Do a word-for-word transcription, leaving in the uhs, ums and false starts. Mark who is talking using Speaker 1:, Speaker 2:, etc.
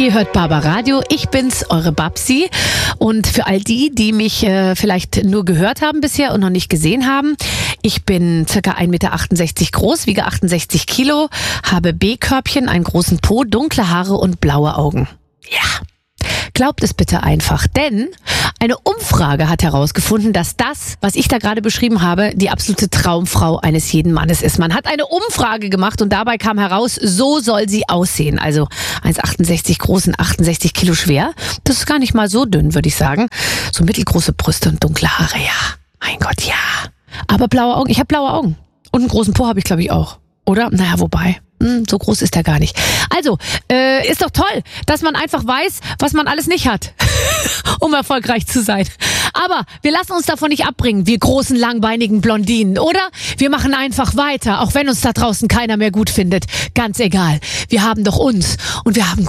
Speaker 1: Ihr hört Barbaradio, ich bin's, eure Babsi. Und für all die, die mich äh, vielleicht nur gehört haben bisher und noch nicht gesehen haben, ich bin circa ein Meter achtundsechzig groß, wiege achtundsechzig Kilo, habe B-Körbchen, einen großen Po, dunkle Haare und blaue Augen. Ja, glaubt es bitte einfach, denn eine Umfrage hat herausgefunden, dass das, was ich da gerade beschrieben habe, die absolute Traumfrau eines jeden Mannes ist. Man hat eine Umfrage gemacht und dabei kam heraus, so soll sie aussehen. Also eins Komma achtundsechzig groß und achtundsechzig Kilo schwer. Das ist gar nicht mal so dünn, würde ich sagen. So mittelgroße Brüste und dunkle Haare, ja. Mein Gott, ja. Aber blaue Augen, ich habe blaue Augen. Und einen großen Po habe ich, glaube ich, auch. Oder? Naja, wobei. Hm, so groß ist er gar nicht. Also, äh, ist doch toll, dass man einfach weiß, was man alles nicht hat, um erfolgreich zu sein. Aber wir lassen uns davon nicht abbringen, wir großen, langbeinigen Blondinen, oder? Wir machen einfach weiter, auch wenn uns da draußen keiner mehr gut findet. Ganz egal. Wir haben doch uns und wir haben